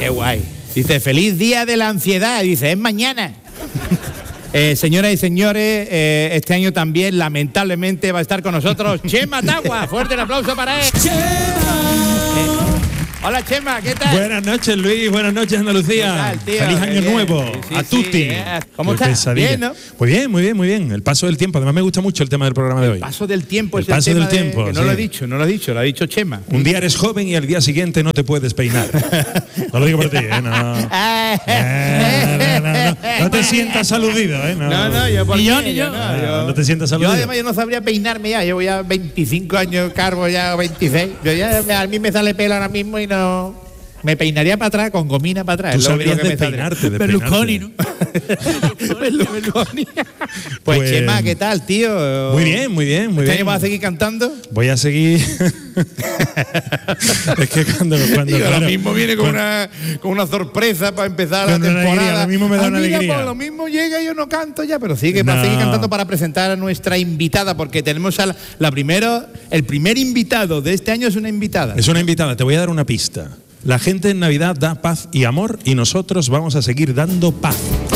qué guay. Dice, feliz día de la ansiedad. Dice, es mañana. Señoras y señores, este año también lamentablemente va a estar con nosotros Chema Tagua. Fuerte el aplauso para él. Hola Chema, ¿qué tal? Buenas noches Luis, buenas noches Andalucía. ¿Qué tal, tío? Feliz año nuevo a tutti. ¿Cómo estás? Bien, ¿no? Muy bien, muy bien, muy bien. El paso del tiempo, además me gusta mucho el tema del programa de hoy. El paso del tiempo es el paso del tiempo. Que no lo he dicho, lo ha dicho Chema. Un día eres joven y al día siguiente no te puedes peinar. No lo digo por ti, no. No te sientas aludido, No, yo por ni yo. No te sientas aludido. Yo además yo no sabría peinarme ya, llevo ya 25 años calvo, ya 26. Yo ya a mí me sale pelo ahora mismo y no me peinaría para atrás con gomina para atrás. Tú sabrías de peinarte, de Berlusconi, ¿no? Berlusconi. Pues Chema, ¿qué tal, tío? Muy bien, muy bien, muy bien. ¿Este año vas a seguir cantando? Voy a seguir. Es que cuando claro, lo mismo viene con una sorpresa para empezar la temporada. Alegría, lo mismo me da una alegría. Pues, lo mismo llega y yo no canto ya, pero sigue para seguir cantando para presentar a nuestra invitada, porque tenemos a el primer invitado de este año es una invitada. Es una invitada, te voy a dar una pista. La gente en Navidad da paz y amor y nosotros vamos a seguir dando paz.